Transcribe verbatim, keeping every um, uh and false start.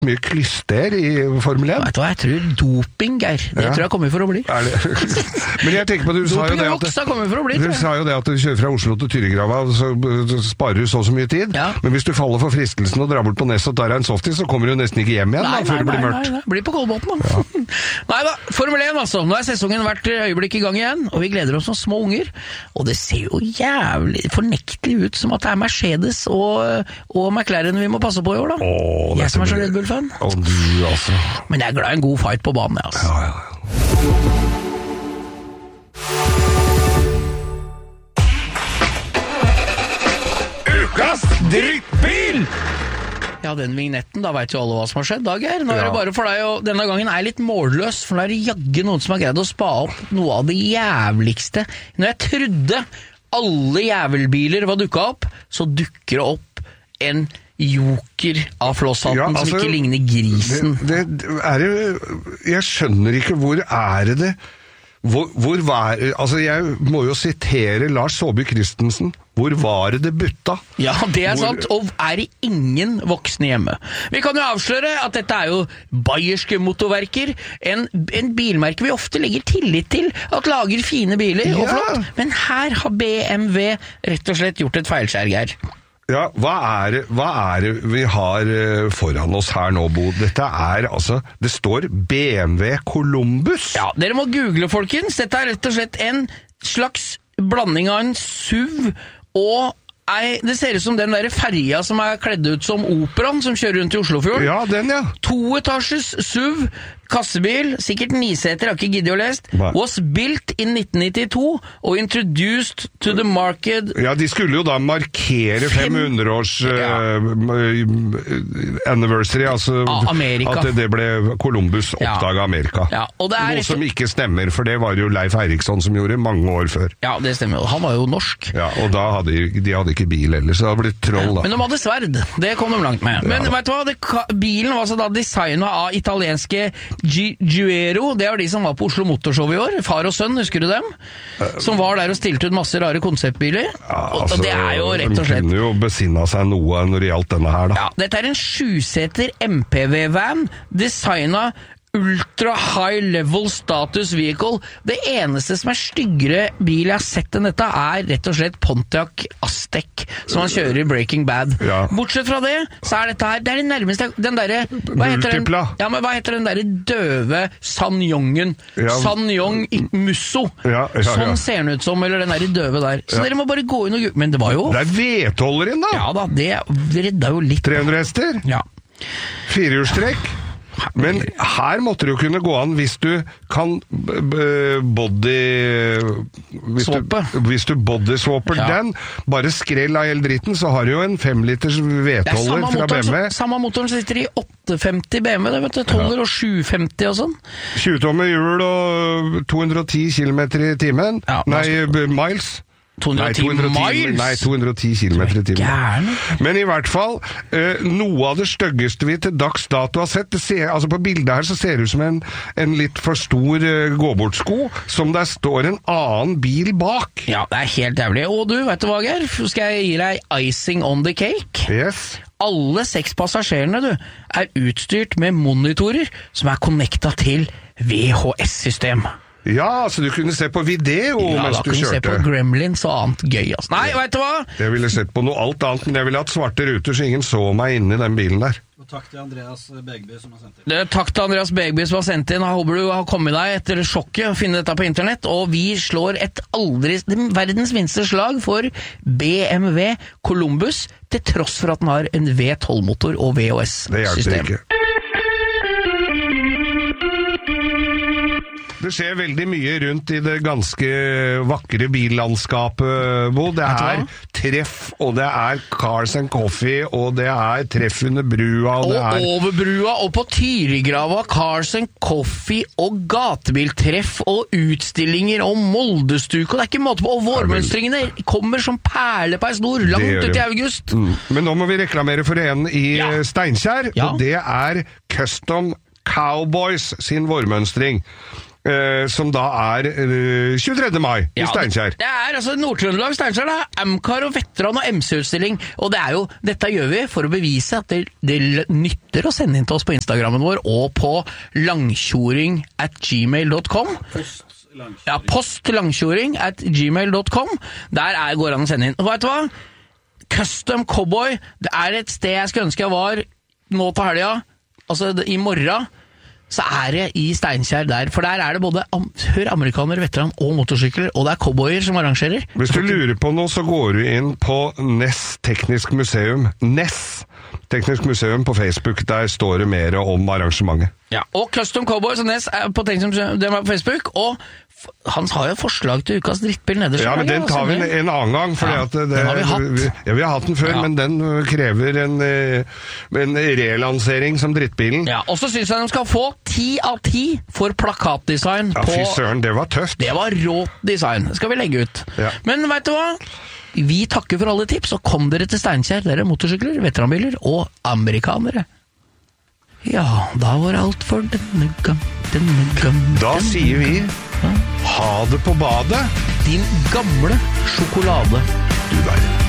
mye klyster i Formel én. Vet du hva, jeg tror doping, Geir. Det ja. tror jeg kommer for å bli. Er det? Men jeg tenker på, du sa jo det at for å bli, du sa jo det at du kjører fra Oslo til Tyrigrava, så sparer du så så mye tid. Ja. Men hvis du faller for fristelsen og drar bort på Ness og tar deg en softis, så kommer du nesten ikke hjem igjen nei, da, før nei, det blir nei, mørkt. Nei, nei, blir på Kolbotn da. Ja. Nei da, Formel én altså. Nå er sesongen hvert øyeblikk i gang igjen, og vi gleder oss som små unger. Og det ser jo jævlig fornektelig ut som at det er Mercedes og, og McLaren vi må passe på i år da. Åh, jeg som er så Red Bull-fan. Åh, du altså. Men jeg er glad i en god fight på banen, altså. Ja, ja, ja. Ukas drittbil! Ja, den vignetten, da vet jo alle hva som har skjedd, Dag her. Nå er det bare for deg, og denne gangen er jeg litt målløs, for nå er det jagge noen som har greid å spa opp noe av det jævligste. Når jeg trodde alle jævelbiler var dukket opp, så dukker det opp en joker av flosshatten ja, altså, som ikke ligner grisen. Det, det er det, jeg skjønner ikke, hvor er det hvor, hvor var, altså jeg må jo sitere Lars Saabye Christensen. Hvor var det det butta? Ja, det er hvor... sant, og er det ingen voksne hjemme. Vi kan jo avsløre at dette er jo bayerske motorverker, en, en bilmerke vi ofte legger tillit til, at lager fine biler ja. og flott, men her har B M W rett og slett gjort et feilskjær, Geir. Ja, hva er, det, hva er det vi har foran oss her nå, Bo? Dette er altså, det står B M W Columbus. Ja, dere må google, folkens. Dette er rett og slett en slags blanding av en S U V og ei, det ser ut som den der ferja som er kledd ut som Operaen, som kjører rundt i Oslofjorden. Ja, den, ja. Toetasjes S U V, kassebil, sikkert niseter, har ikke giddet å lest, was built in nitten nittito og introduced to the market. Ja, de skulle jo da markere fem hundre års ja. uh, anniversary, altså Amerika. At det, det ble Columbus oppdaget ja. Amerika. Ja, og det er noe som ikke stemmer, for det var jo Leif Eriksson som gjorde mange år før. Ja, det stemmer jo. Han var jo norsk. Ja, og da hadde de hadde ikke bil ellers, så det hadde blitt troll da. Men de hadde sverd, det kom de langt med. Men ja. vet du hva, det, bilen var så da designet av italienske Giuero, det var de som var på Oslo Motorshow i år, far og sønn, husker du dem? Som var der og stilte ut masse rare konseptbiler. Ja, altså, og det er jo rett og slett... De kunne jo besinne seg noe når det gjaldt denne her da. Ja, dette er en sjuseter M P V-van, designet Ultra High Level Status Vehicle. Det eneste som er styggere bil jeg har sett enn dette er rett og slett Pontiac Aztek, som han kjører i Breaking Bad. Ja. Bortsett fra det, så er dette her, det er det nærmeste, den der, hva heter den, ja, men hva heter den der døve Sanyongen? Ja. Sanyong Musso. Ja, ja, ja. Sånn ser den ut som, eller den der døve der. Så ja. dere må bare gå inn og... Men det var jo... Det er V-tolveren da! Ja da, det redda jo litt. tre hundre hester? Ja. Firehjulstrekk? Men her måtte det jo kunne gå an hvis du kan body hvis du, hvis du bodyswapper ja. den, bare skrell av hele dritten, så har du jo en fem liters V-tolver fra B M W. Samme motoren sitter i åtte femti B M W, det vet du, tolv og sju femti og sånn. tjue tommer hjul og to hundre og ti kilometer i timen. Ja, nei, miles. to hundre og ti nei, miles? Nei, to hundre og ti kilometer i timen. Gærne. Men i hvert fall, eh, noe av det styggeste vi til dags dato har sett, det ser, altså på bildet her så ser det ut som en, en litt for stor eh, gåbortsko, som der står en annen bil bak. Ja, det er helt jævlig. Og du, vet du hva, Geir? Skal jeg gi deg icing on the cake? Yes. Alle seks passasjerene, du, er utstyrt med monitorer som er connecta til V H S-system. Ja, så du kunne se på video ja, mens du kjørte. Ja, da kunne du se på Gremlins og annet gøy. Altså. Nei, vet du hva? Jeg ville sett på noe alt annet, men jeg ville hatt svarte ruter, så ingen så meg inne i den bilen der. Og takk til Andreas Begby som har sendt inn. Det, takk til Andreas Begby som har sendt inn. Jeg håper du har kommet deg etter sjokket og finne dette på internett. Og vi slår et aldri, verdens minste slag for B M W Columbus, til tross for at den har en V tolv-motor og V H S-system. Det hjelper ikke. Det skjer veldig mye rundt i det ganske vakre billandskapet, Bo. Det er treff, og det er Cars and Coffee, og det er treff under brua, og, og det er... over brua, og på Tyrigrava, Cars and Coffee, og gatebiltreff, og utstillinger, og Moldestuke, og det er ikke måte på, og vårmønstringene kommer som perle på ei snor, langt ut i august. Mm. Men nå må vi reklamere for en i ja. Steinkjer, ja. og det er Custom Cowboys sin vårmønstring. eh, som da er eh, tjuetredje mai i Steinkjer. Det, det er altså Nord-Trøndelag Steinkjer, da. Amcar og Veteran og M C-utstilling. Og det er jo, dette gjør vi for å bevise at det, det nytter å sende inn til oss på Instagrammen vår og på langkjoring at gmail dot com. Ja, postlangkjoring at gmail dot com. Der er, går an å sende inn. Og vet du hva? Custom Cowboy, det er et sted jeg skulle ønske jeg var nå på helga, altså i morgen, så er det i Steinkjer der, for der er det både hør amerikanere, veteran og motorsykler, og det er cowboyer som arrangerer. Hvis du lurer på noe, så går du inn på N E S Teknisk Museum. N E S Teknisk Museum på Facebook, der står det mer om arrangementet. Ja, og Custom Cowboys og N E S er på Teknisk Museum, det er på Facebook, og han har jo forslag til ukas drittbil nederst. Ja, men den tar vi en, en annen gang, for ja, det, den har vi hatt. Vi, ja, vi har hatt den før, ja. Men den krever en, en relansering som drittbilen. Ja, og så synes jeg de skal få ti av ti for plakatdesign ja, på... Ja, fy søren, det var tøft. Det var rått design, det skal vi legge ut. Ja. Men vet du hva? Vi takker for alle tips, og kom dere til Steinkjer, dere motorsykler, veteranbiler og amerikanere. Ja, da var alt for denne gang, denne gang. Da denne sier vi ha det på badet. Din gamle sjokolade. Du verden.